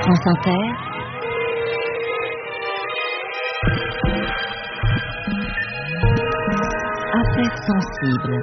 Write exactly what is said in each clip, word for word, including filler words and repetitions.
France Inter, Affaires sensibles.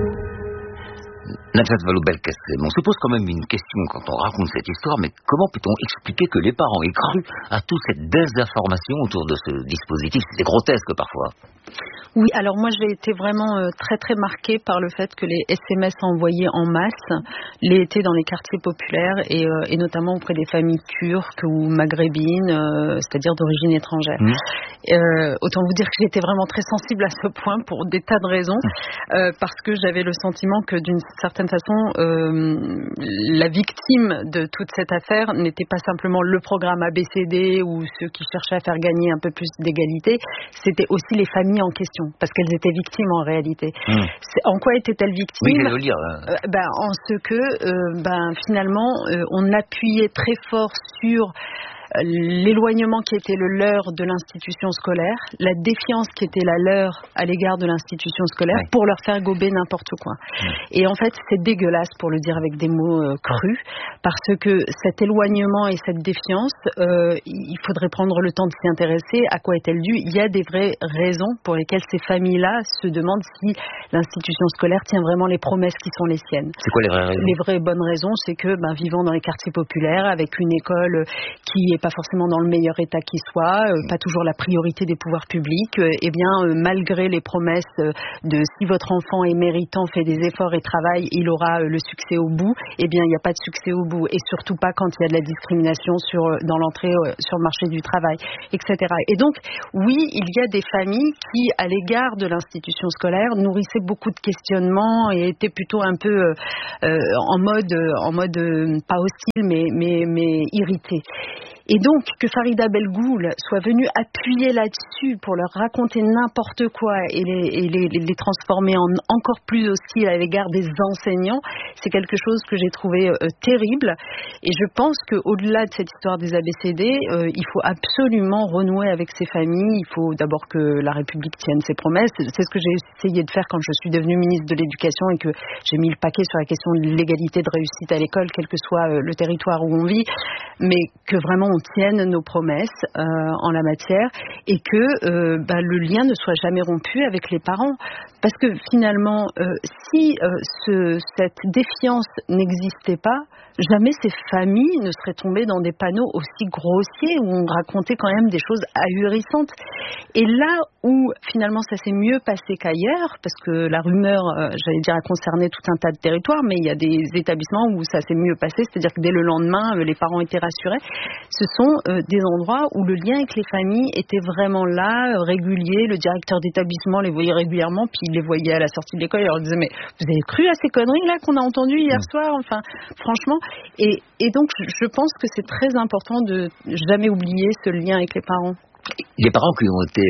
Najat Vallaud-Belkacem, on se pose quand même une question quand on raconte cette histoire, mais comment peut-on expliquer que les parents aient cru à toute cette désinformation autour de ce dispositif? C'est grotesque parfois. Oui, alors moi j'ai été vraiment euh, très très marquée par le fait que les S M S envoyés en masse l'aient été dans les quartiers populaires et, euh, et notamment auprès des familles turques ou maghrébines, euh, c'est-à-dire d'origine étrangère. Mmh. Euh, autant vous dire que j'étais vraiment très sensible à ce point pour des tas de raisons, euh, parce que j'avais le sentiment que d'une certaine façon, euh, la victime de toute cette affaire n'était pas simplement le programme A B C D ou ceux qui cherchaient à faire gagner un peu plus d'égalité, c'était aussi les familles en question, parce qu'elles étaient victimes en réalité. Mmh. En quoi étaient-elles victimes? Oui, je veux dire. Euh, ben, en ce que, euh, ben, finalement, euh, on appuyait très fort sur l'éloignement qui était le leur de l'institution scolaire, la défiance qui était la leur à l'égard de l'institution scolaire, oui, pour leur faire gober n'importe quoi. Oui. Et en fait, c'est dégueulasse, pour le dire avec des mots euh, crus, parce que cet éloignement et cette défiance, euh, il faudrait prendre le temps de s'y intéresser. À quoi est-elle due? Il y a des vraies raisons pour lesquelles ces familles-là se demandent si l'institution scolaire tient vraiment les promesses qui sont les siennes. C'est quoi les vraies raisons? Les vraies bonnes raisons, c'est que, ben, vivant dans les quartiers populaires, avec une école qui est pas forcément dans le meilleur état qui soit, euh, pas toujours la priorité des pouvoirs publics, euh, eh bien, euh, malgré les promesses euh, de si votre enfant est méritant, fait des efforts et travaille, il aura euh, le succès au bout, eh bien, il n'y a pas de succès au bout, et surtout pas quand il y a de la discrimination sur, dans l'entrée euh, sur le marché du travail, et cetera. Et donc, oui, il y a des familles qui, à l'égard de l'institution scolaire, nourrissaient beaucoup de questionnements et étaient plutôt un peu euh, euh, en mode, en mode euh, pas hostile, mais, mais, mais irritées. Et donc, que Farida Belgoul soit venue appuyer là-dessus pour leur raconter n'importe quoi et les, et les, les transformer en encore plus hostiles à l'égard des enseignants, c'est quelque chose que j'ai trouvé euh, terrible. Et je pense qu'au-delà de cette histoire des A B C D, euh, il faut absolument renouer avec ces familles. Il faut d'abord que la République tienne ses promesses. C'est ce que j'ai essayé de faire quand je suis devenue ministre de l'Éducation et que j'ai mis le paquet sur la question de l'égalité de réussite à l'école, quel que soit euh, le territoire où on vit, mais que vraiment on tienne nos promesses euh, en la matière et que euh, bah, le lien ne soit jamais rompu avec les parents. Parce que finalement, euh, si euh, ce, cette défiance n'existait pas, jamais ces familles ne seraient tombées dans des panneaux aussi grossiers où on racontait quand même des choses ahurissantes. Et là où finalement ça s'est mieux passé qu'ailleurs, parce que la rumeur, euh, j'allais dire, a concerné tout un tas de territoires, mais il y a des établissements où ça s'est mieux passé, c'est-à-dire que dès le lendemain, euh, les parents étaient rassurés. Ce sont euh, des endroits où le lien avec les familles était vraiment là, euh, régulier. Le directeur d'établissement les voyait régulièrement, puis il les voyait à la sortie de l'école et leur disait « Mais vous avez cru à ces conneries-là qu'on a entendues hier soir ?» Enfin, franchement. Et, et donc, je pense que c'est très important de jamais oublier ce lien avec les parents. Les parents qui ont été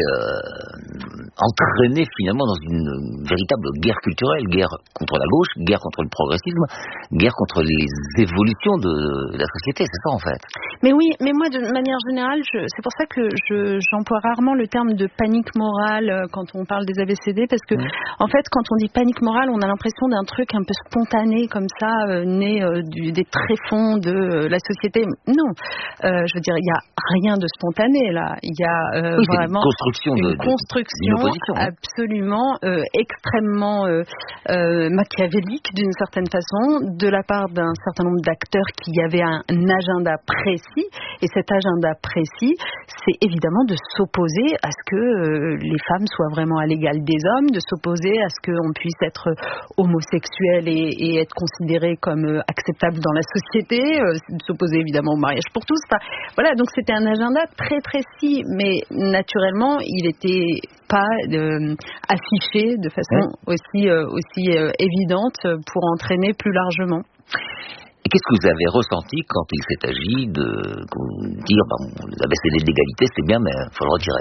euh, entraînés finalement dans une véritable guerre culturelle, guerre contre la gauche, guerre contre le progressisme, guerre contre les évolutions de la société, c'est ça en fait. Mais oui, mais moi de manière générale, je, c'est pour ça que je, j'emploie rarement le terme de panique morale quand on parle des A B C D, parce que mmh. en fait quand on dit panique morale, on a l'impression d'un truc un peu spontané comme ça, euh, né euh, du, des tréfonds de euh, la société. Non, euh, je veux dire, il n'y a rien de spontané là, il y a Euh, oui, vraiment une construction, une de, construction de, absolument euh, extrêmement euh, euh, machiavélique d'une certaine façon de la part d'un certain nombre d'acteurs qui avaient un, un agenda précis, et cet agenda précis c'est évidemment de s'opposer à ce que euh, les femmes soient vraiment à l'égal des hommes, de s'opposer à ce qu'on puisse être homosexuel et, et être considéré comme euh, acceptable dans la société, euh, de s'opposer évidemment au mariage pour tous. Enfin, voilà, donc c'était un agenda très précis, mais naturellement, il n'était pas euh, affiché de façon ouais. aussi, euh, aussi euh, évidente pour entraîner plus largement. Et qu'est-ce que vous avez ressenti quand il s'est agi de dire bon, la A B C D de l'égalité, c'était bien, mais il faut le retirer?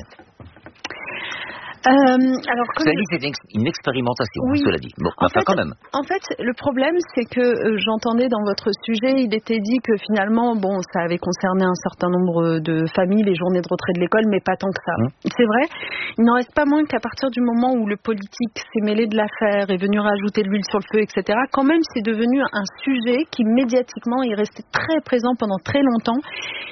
Euh, alors, comme cela dit, c'est une, une expérimentation, oui. cela dit. Bon, en enfin, fait, quand même. En fait, le problème, c'est que euh, j'entendais dans votre sujet, il était dit que finalement, bon, ça avait concerné un certain nombre de familles, les journées de retrait de l'école, mais pas tant que ça. Hum. C'est vrai. Il n'en reste pas moins qu'à partir du moment où le politique s'est mêlé de l'affaire, est venu rajouter de l'huile sur le feu, et cetera, quand même, c'est devenu un sujet qui, médiatiquement, est resté très présent pendant très longtemps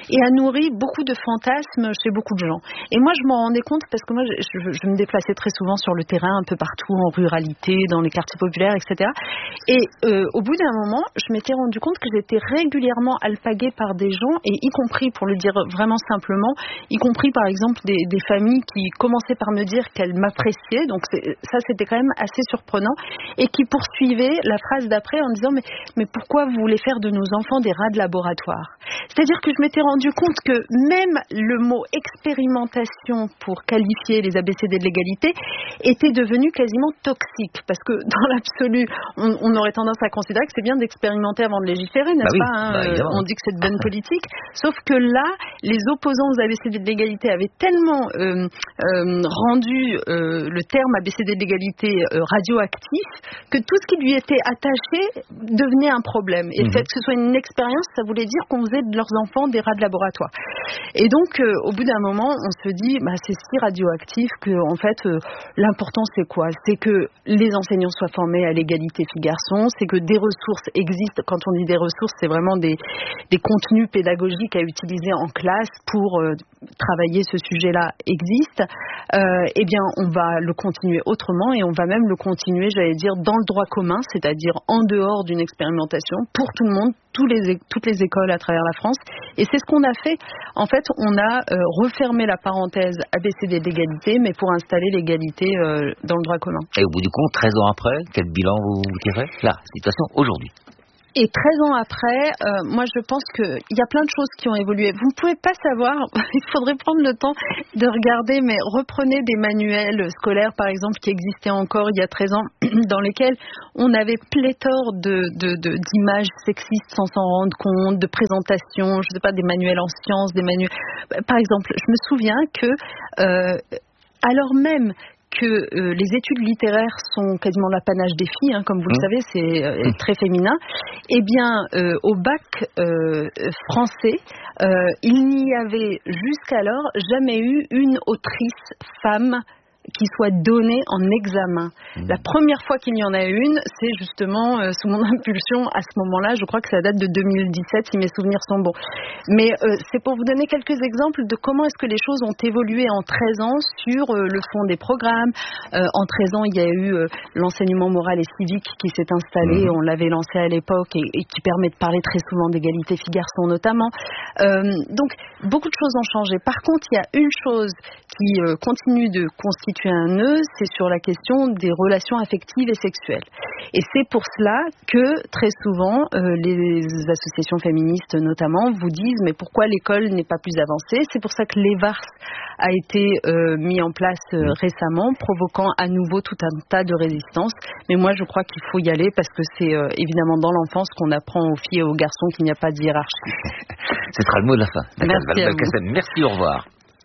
et a nourri beaucoup de fantasmes chez beaucoup de gens. Et moi, je m'en rendais compte parce que moi, je, je, je me déplaçais très souvent sur le terrain, un peu partout, en ruralité, dans les quartiers populaires, et cetera. Et euh, au bout d'un moment, je m'étais rendu compte que j'étais régulièrement alpaguée par des gens, et y compris, pour le dire vraiment simplement, y compris par exemple des, des familles qui commençaient par me dire qu'elles m'appréciaient, donc c'est, ça c'était quand même assez surprenant, et qui poursuivaient la phrase d'après en disant mais, mais pourquoi vous voulez faire de nos enfants des rats de laboratoire? C'est-à-dire que je m'étais rendu compte que même le mot expérimentation pour qualifier les A B C D de l'égalité était devenu quasiment toxique, parce que dans l'absolu, on, on aurait tendance à considérer que c'est bien d'expérimenter avant de légiférer, n'est-ce bah oui, pas hein bah, on dit que c'est de bonne politique, sauf que là, les opposants aux A B C D de l'égalité avaient tellement euh, euh, rendu euh, le terme A B C D de l'égalité euh, radioactif que tout ce qui lui était attaché devenait un problème. Et mmh. le fait que ce soit une expérience, ça voulait dire qu'on faisait de leurs enfants des rats de laboratoire. Et donc, euh, au bout d'un moment, on se dit, bah, c'est si radioactif que, en fait, euh, l'important c'est quoi? C'est que les enseignants soient formés à l'égalité filles-garçons, c'est que des ressources existent. Quand on dit des ressources, c'est vraiment des, des contenus pédagogiques à utiliser en classe pour euh, travailler ce sujet-là existent. Euh, eh bien, on va le continuer autrement, et on va même le continuer, j'allais dire, dans le droit commun, c'est-à-dire en dehors d'une expérimentation, pour tout le monde, tous les, toutes les écoles à travers la France. Et c'est ce qu'on a fait. En fait, on a euh, refermé la parenthèse A B C D d'égalité, mais pour installer l'égalité euh, dans le droit commun. Et au bout du compte, treize ans après, quel bilan vous tirez? La situation aujourd'hui. Et treize ans après, euh, moi je pense qu'il y a plein de choses qui ont évolué. Vous ne pouvez pas savoir, il faudrait prendre le temps de regarder, mais reprenez des manuels scolaires par exemple qui existaient encore il y a treize ans, dans lesquels on avait pléthore de, de, de, d'images sexistes sans s'en rendre compte, de présentations, je ne sais pas, des manuels en sciences, des manuels... Par exemple, je me souviens que, euh, alors même que euh, les études littéraires sont quasiment l'apanage des filles, hein, comme vous mmh. le savez, c'est euh, très féminin. Eh bien, euh, au bac euh, français, euh, il n'y avait jusqu'alors jamais eu une autrice femme qui soit donnée en examen. Mmh. La première fois qu'il y en a une, c'est justement euh, sous mon impulsion à ce moment-là, je crois que ça date de deux mille dix-sept si mes souvenirs sont bons. Mais euh, c'est pour vous donner quelques exemples de comment est-ce que les choses ont évolué en treize ans sur euh, le fond des programmes. Euh, en treize ans, il y a eu euh, l'enseignement moral et civique qui s'est installé, mmh. on l'avait lancé à l'époque, et, et qui permet de parler très souvent d'égalité filles-garçons notamment. Euh, donc, beaucoup de choses ont changé. Par contre, il y a une chose qui euh, continue de constituer un nœud, c'est sur la question des relations affectives et sexuelles. Et c'est pour cela que, très souvent, euh, les associations féministes notamment vous disent mais pourquoi l'école n'est pas plus avancée? C'est pour ça que l'E V A R S a été euh, mis en place euh, récemment, provoquant à nouveau tout un tas de résistances. Mais moi, je crois qu'il faut y aller parce que c'est euh, évidemment dans l'enfance qu'on apprend aux filles et aux garçons qu'il n'y a pas de hiérarchie. Ce sera le mot de la fin. Merci à vous. Merci, au revoir.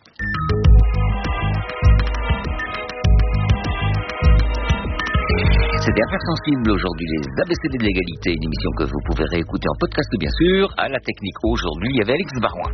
C'était Affaires sensibles aujourd'hui, les A B C D de l'égalité, une émission que vous pouvez réécouter en podcast bien sûr. À la technique aujourd'hui, il y avait Alex Barouin.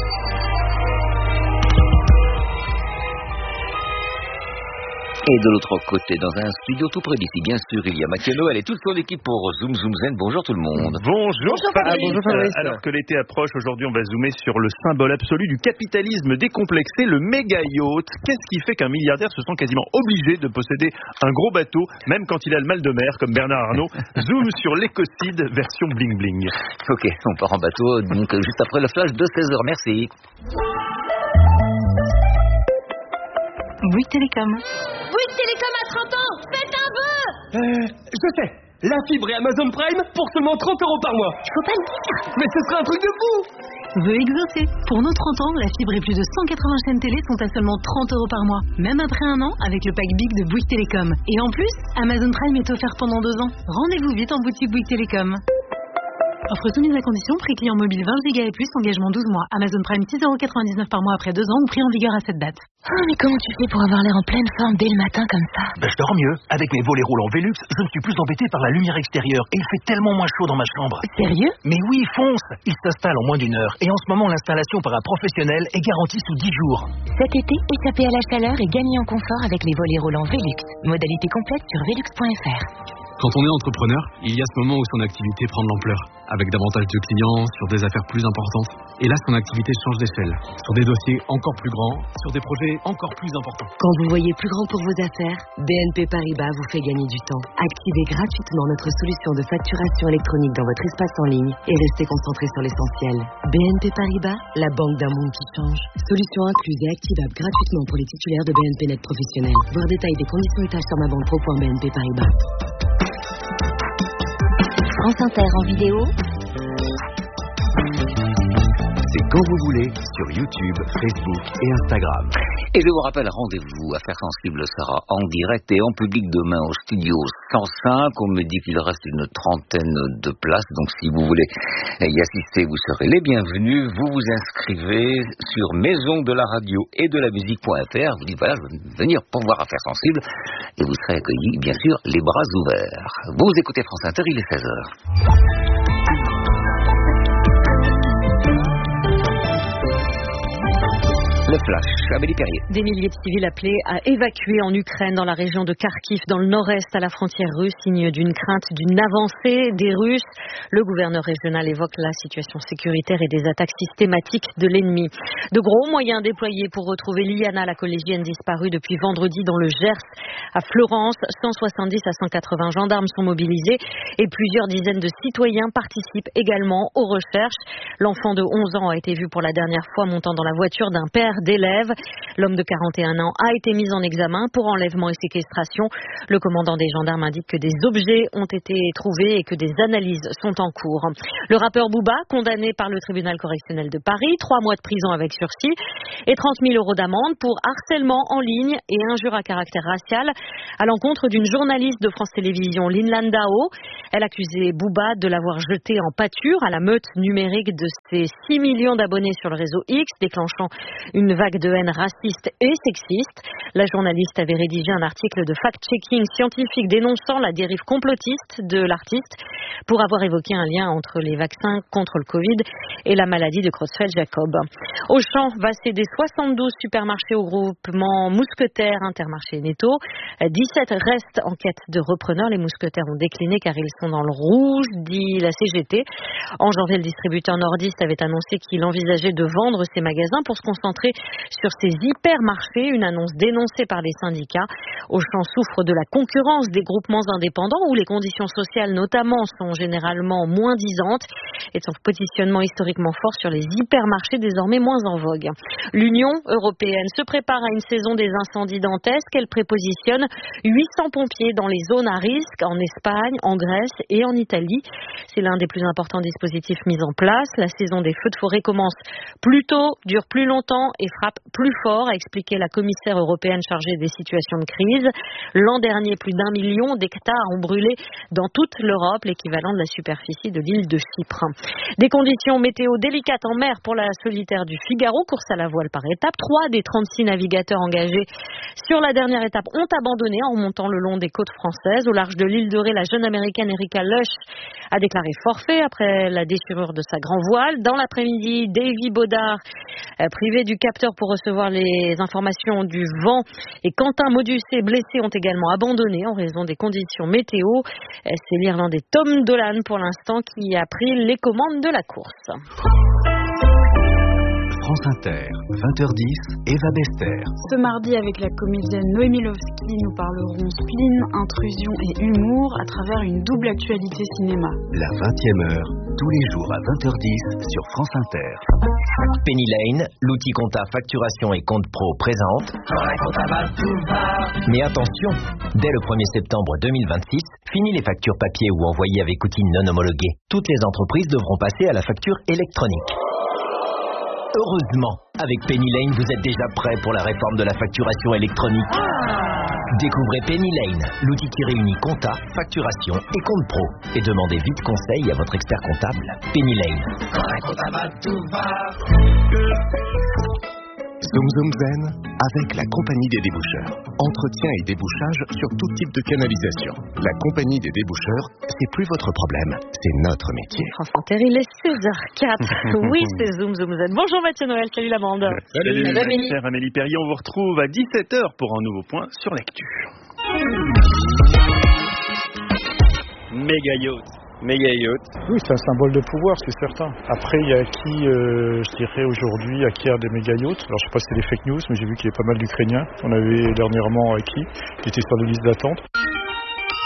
Et de l'autre côté, dans un studio tout près d'ici, bien sûr, il y a Mathieu Noël et toute son équipe pour Zoom Zoom Zen. Bonjour tout le monde. Bonjour, bonjour Fabrice. Bonjour Fabrice. Euh, alors que l'été approche, aujourd'hui on va zoomer sur le symbole absolu du capitalisme décomplexé, le méga yacht. Qu'est-ce qui fait qu'un milliardaire se sent quasiment obligé de posséder un gros bateau, même quand il a le mal de mer, comme Bernard Arnault? Zoom sur l'écocide version bling bling. Ok, on part en bateau, donc juste après le flash de seize heures. Merci. Bouygues Télécom. Bouygues Télécom à trente ans, faites un vœu. Euh, je sais, la fibre et Amazon Prime pour seulement trente euros par mois. Il faut pas le dire. Mais ce serait un truc de fou. Vœu exaucé. Pour nos trente ans, la fibre et plus de cent quatre-vingts chaînes télé sont à seulement trente euros par mois. Même après un an, avec le pack Big de Bouygues Télécom. Et en plus, Amazon Prime est offert pendant deux ans. Rendez-vous vite en boutique Bouygues Télécom. Offre soumise à condition, prix client mobile vingt giga et plus, engagement douze mois. Amazon Prime six euros quatre-vingt-dix-neuf par mois après deux ans ou prix en vigueur à cette date. Oh, mais comment tu fais pour avoir l'air en pleine forme dès le matin comme ça? Ben, je dors mieux. Avec mes volets roulants Velux, je ne suis plus embêté par la lumière extérieure et il fait tellement moins chaud dans ma chambre. Sérieux? Mais oui, fonce! Il s'installe en moins d'une heure et en ce moment l'installation par un professionnel est garantie sous dix jours. Cet été, échappez à la chaleur et gagnez en confort avec les volets roulants Velux. Modalité complète sur velux point f r. Quand on est entrepreneur, il y a ce moment où son activité prend de l'ampleur. avec davantage de clients, sur des affaires plus importantes. Et là, son activité change d'échelle, sur des dossiers encore plus grands, sur des projets encore plus importants. Quand vous voyez plus grand pour vos affaires, B N P Paribas vous fait gagner du temps. Activez gratuitement notre solution de facturation électronique dans votre espace en ligne et restez concentré sur l'essentiel. B N P Paribas, la banque d'un monde qui change. Solution incluse et activable gratuitement pour les titulaires de B N P Net professionnels. Voir détail des conditions et tâches sur ma banque pro point b n p paribas. France Inter en vidéo. C'est quand vous voulez sur YouTube, Facebook et Instagram. Et je vous rappelle, rendez-vous Affaires Sensibles sera en direct et en public demain au studio cent cinq. On me dit qu'il reste une trentaine de places, donc si vous voulez y assister, vous serez les bienvenus. Vous vous inscrivez sur maison de la radio et de la musique point f r. Vous dites voilà, je veux venir pour voir Affaires Sensibles et vous serez accueillis, bien sûr, les bras ouverts. Vous écoutez France Inter, il est seize heures. Le flash, Amélie Perrier. Des milliers de civils appelés à évacuer en Ukraine, dans la région de Kharkiv, dans le nord-est, à la frontière russe, signe d'une crainte d'une avancée des Russes. Le gouverneur régional évoque la situation sécuritaire et des attaques systématiques de l'ennemi. De gros moyens déployés pour retrouver Liana, la collégienne disparue depuis vendredi dans le Gers. À Florence, cent soixante-dix à cent quatre-vingts gendarmes sont mobilisés et plusieurs dizaines de citoyens participent également aux recherches. L'enfant de onze ans a été vu pour la dernière fois montant dans la voiture d'un père d'élèves. L'homme de quarante et un ans a été mis en examen pour enlèvement et séquestration. Le commandant des gendarmes indique que des objets ont été trouvés et que des analyses sont en cours. Le rappeur Booba, condamné par le tribunal correctionnel de Paris, trois mois de prison avec sursis et trente mille euros d'amende pour harcèlement en ligne et injure à caractère racial à l'encontre d'une journaliste de France Télévisions, Lynn Landau. Elle accusait Booba de l'avoir jeté en pâture à la meute numérique de ses six millions d'abonnés sur le réseau X, déclenchant une vague de haine raciste et sexiste. La journaliste avait rédigé un article de fact-checking scientifique dénonçant la dérive complotiste de l'artiste pour avoir évoqué un lien entre les vaccins contre le Covid et la maladie de Creutzfeldt-Jakob. Auchan va céder soixante-douze supermarchés au groupement Mousquetaires, Intermarché et Netto. dix-sept restent en quête de repreneurs. Les Mousquetaires ont décliné car ils sont dans le rouge, dit la C G T. En janvier, le distributeur nordiste avait annoncé qu'il envisageait de vendre ses magasins pour se concentrer sur ces hypermarchés, une annonce dénoncée par les syndicats. Auchan souffre de la concurrence des groupements indépendants où les conditions sociales notamment sont généralement moins disantes et son positionnement historiquement fort sur les hypermarchés désormais moins en vogue. L'Union européenne se prépare à une saison des incendies dantesques. Elle prépositionne huit cents pompiers dans les zones à risque en Espagne, en Grèce et en Italie. C'est l'un des plus importants dispositifs mis en place. La saison des feux de forêt commence plus tôt, dure plus longtemps et frappe plus fort, a expliqué la commissaire européenne chargée des situations de crise. L'an dernier, plus d'un million d'hectares ont brûlé dans toute l'Europe, l'équivalent de la superficie de l'île de Chypre. Des conditions météo délicates en mer pour la solitaire du Figaro, course à la voile par étape. Trois des trente-six navigateurs engagés sur la dernière étape ont abandonné en remontant le long des côtes françaises. Au large de l'île de Ré, la jeune américaine Erika Lush a déclaré forfait après la déchirure de sa grand voile. Dans l'après-midi, Davy Baudard, privé du capteur pour recevoir les informations du vent, et Quentin Modusset, blessé, ont également abandonné en raison des conditions météo. C'est l'Irlandais Tom Dolan pour l'instant qui a pris les commandes de la course. France Inter, vingt heures dix, Eva Bester. Ce mardi, avec la comédienne Noémie Lovski, nous parlerons spleen, intrusion et humour à travers une double actualité cinéma. La vingtième heure, tous les jours à vingt heures dix sur France Inter. Penny Lane, l'outil compta facturation et compte pro présente. Mais attention, dès le premier septembre deux mille vingt-six, fini les factures papier ou envoyées avec outils non homologués. Toutes les entreprises devront passer à la facture électronique. Heureusement, avec Penny Lane, vous êtes déjà prêt pour la réforme de la facturation électronique. Découvrez Penny Lane, l'outil qui réunit compta, facturation et compte pro. Et demandez vite conseil à votre expert comptable. Penny Lane. Zoom Zoom Zen avec la compagnie des déboucheurs. Entretien et débouchage sur tout type de canalisation. La compagnie des déboucheurs, c'est plus votre problème, c'est notre métier. France Inter, il est seize heures quatre. Oui, c'est Zoom Zoom Zen. Bonjour Mathieu Noël, salut la bande. Salut, salut Amélie. Chère Amélie Perrier, on vous retrouve à dix-sept heures pour un nouveau point sur l'actu. Méga Yacht. méga yacht. Oui, c'est un symbole de pouvoir, c'est certain. Après, il y a qui, euh, je dirais aujourd'hui, acquiert des méga yachts. Alors, je sais pas si c'est des fake news, mais j'ai vu qu'il y avait pas mal d'Ukrainiens. On avait dernièrement acquis, qui étaient sur des listes d'attente.